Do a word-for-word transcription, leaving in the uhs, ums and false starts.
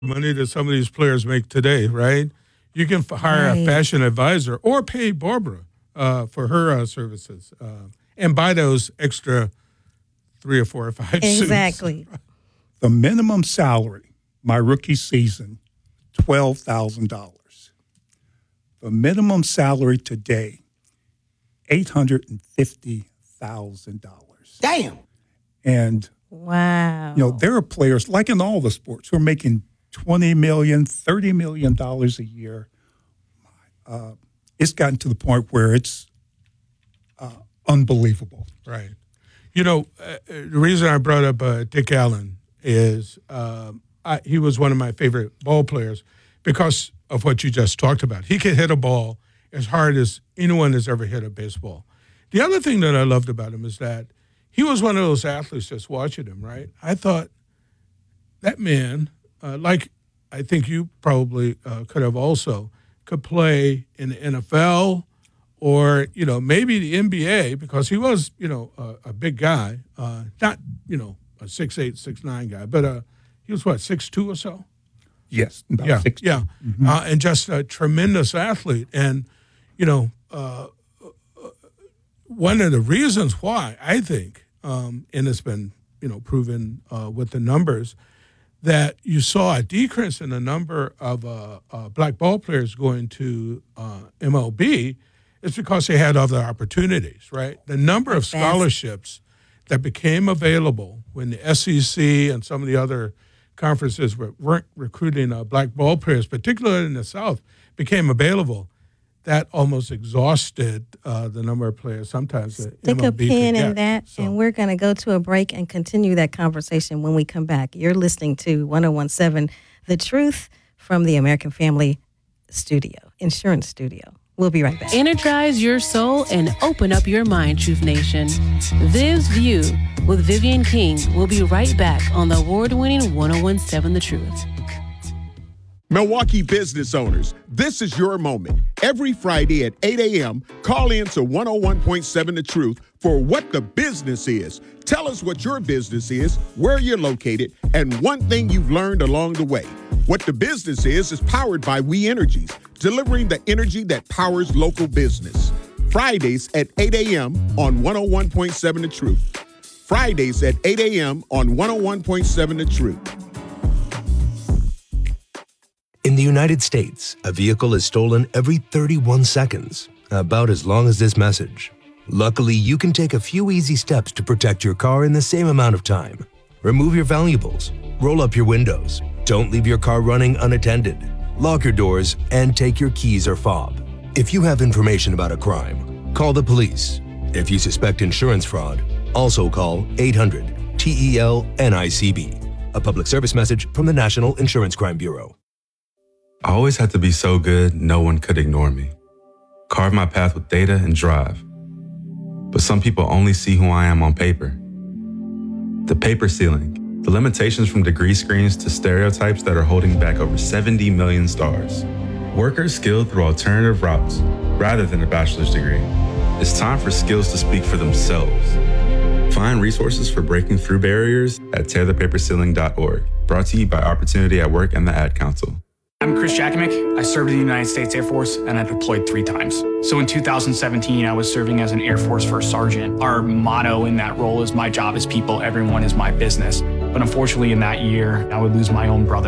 money that some of these players make today, right? You can f- hire Right. a fashion advisor or pay Barbara uh, for her uh, services uh, and buy those extra three or four or five suits. Exactly. The minimum salary, my rookie season, twelve thousand dollars. The minimum salary today, eight hundred fifty thousand dollars. Damn. And, Wow. you know, there are players, like in all the sports, who are making twenty million dollars, thirty million dollars a year. Uh, it's gotten to the point where it's uh, unbelievable. Right. You know, uh, the reason I brought up uh, Dick Allen is um, I, he was one of my favorite ball players because of what you just talked about. He could hit a ball as hard as anyone has ever hit a baseball. The other thing that I loved about him is that he was one of those athletes just watching him, right? I thought that man, uh, like I think you probably uh, could have also, could play in the N F L or, you know, maybe the N B A because he was, you know, a, a big guy. Uh, not, you know, a six eight, six nine guy, but uh, he was, what, six two or so? Yes. About Yeah, sixty. yeah. Mhm. Uh, and just a tremendous athlete. And, you know, uh, one of the reasons why I think, um, and it's been, you know, proven uh, with the numbers, that you saw a decrease in the number of uh, uh, black ball players going to uh, M L B is because they had other opportunities, right? The number of scholarships that became available when the S E C and some of the other conferences were, weren't recruiting uh, black ball players, particularly in the South, became available. That almost exhausted uh, the number of players sometimes that Stick M L B a pin could in get. that, So- and we're going to go to a break and continue that conversation when we come back. You're listening to one oh one point seven The Truth from the American Family Studio, Insurance Studio. We'll be right back. Energize your soul and open up your mind, Truth Nation. Viv's View with Vivian King will be right back on the award-winning one oh one point seven The Truth. Milwaukee business owners, this is your moment. Every Friday at eight a.m., call in to one oh one point seven The Truth for What the Business Is. Tell us what your business is, where you're located, and one thing you've learned along the way. What the Business Is is powered by We Energies, delivering the energy that powers local business. Fridays at eight a.m. on one oh one point seven The Truth. Fridays at eight a.m. on one oh one point seven The Truth. In the United States, a vehicle is stolen every thirty-one seconds, about as long as this message. Luckily, you can take a few easy steps to protect your car in the same amount of time. Remove your valuables, roll up your windows, don't leave your car running unattended, lock your doors, and take your keys or fob. If you have information about a crime, call the police. If you suspect insurance fraud, also call eight hundred T E L N I C B. A public service message from the National Insurance Crime Bureau. I always had to be so good, no one could ignore me. Carve my path with data and drive. But some people only see who I am on paper. The paper ceiling, the limitations from degree screens to stereotypes that are holding back over seventy million stars. Workers skilled through alternative routes rather than a bachelor's degree. It's time for skills to speak for themselves. Find resources for breaking through barriers at tear the paper ceiling dot org. Brought to you by Opportunity at Work and the Ad Council. I'm Chris Jakimick. I served in the United States Air Force and I deployed three times. So in two thousand seventeen, I was serving as an Air Force First Sergeant. Our motto in that role is my job is people, everyone is my business. But unfortunately in that year, I would lose my own brother.